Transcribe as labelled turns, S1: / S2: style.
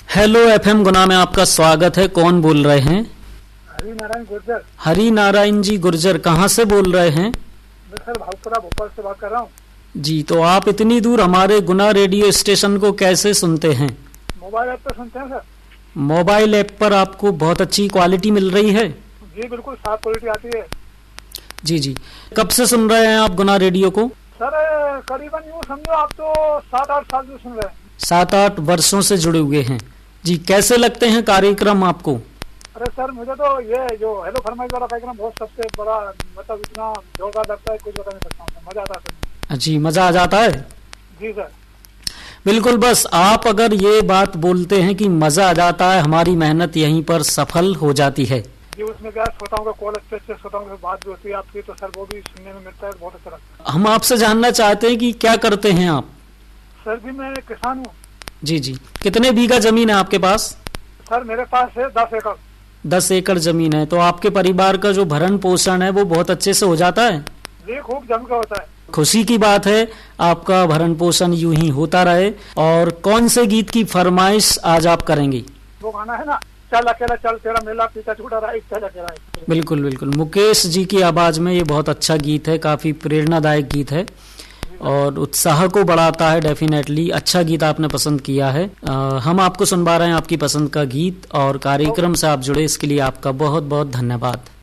S1: Hello FM गुना में आपका स्वागत है। कौन बोल रहे हैं?
S2: हरी नारायण गुर्जर।
S1: हरी नारायण जी गुर्जर, कहाँ से बोल रहे हैं?
S2: मैं सर भावपुरा भोपाल से बात कर रहा हूँ।
S1: जी, तो आप इतनी दूर हमारे गुना रेडियो स्टेशन को कैसे सुनते हैं?
S2: मोबाइल ऐप पर सुनते हैं सर।
S1: मोबाइल ऐप पर आपको बहुत अच्छी क्वालिटी मिल रही है?
S2: जी बिल्कुल, साफ क्वालिटी आती है।
S1: जी जी, कब से सुन रहे हैं आप गुना रेडियो को?
S2: सर करीबन यूँ समझो आप तो 7-8 साल से सुन रहे हैं।
S1: 7-8 वर्षों से जुड़े हुए हैं। जी, कैसे लगते हैं कार्यक्रम आपको?
S2: अरे सर मुझे तो ये जो हेलो फरमाइश वाला कार्यक्रम बहुत सबसे बड़ा, मतलब इतना जोरदार लगता है, कुछ बता नहीं सकता हूँ। मजा आता है।
S1: जी, मजा आ जाता है।
S2: जी सर।
S1: बिल्कुल, बस आप अगर ये बात बोलते हैं कि मजा आ जाता है, हमारी मेहनत यहीं पर सफल हो जाती है।
S2: जी, उसमें क्या श्रोताओं का कॉल अच्छे श्रोताओं से बात भी होती है आपकी, तो सर वो भी सुनने में मिलता है, बहुत अच्छा लगता है।
S1: हम आपसे जानना चाहते हैं कि क्या करते हैं आप?
S2: सर जी मैं किसान हूँ।
S1: जी जी, कितने बीघा जमीन है आपके पास?
S2: सर मेरे पास है 10 एकड़।
S1: 10 एकड़ जमीन है, तो आपके परिवार का जो भरण पोषण है वो बहुत अच्छे से हो जाता है?
S2: जी खूब जम का होता है।
S1: खुशी की बात है, आपका भरण पोषण यूं ही होता रहे। और कौन से गीत की फरमाइश आज आप करेंगे?
S2: वो गाना है ना, चल अकेला चल तेरा मेला पीछा छूटा रहा, चल अकेला।
S1: बिल्कुल बिल्कुल, मुकेश जी की आवाज में ये बहुत अच्छा गीत है, काफी प्रेरणादायक गीत है और उत्साह को बढ़ाता है। डेफिनेटली अच्छा गीत आपने पसंद किया है। हम आपको सुनवा रहे हैं आपकी पसंद का गीत, और कार्यक्रम से आप जुड़े इसके लिए आपका बहुत बहुत धन्यवाद।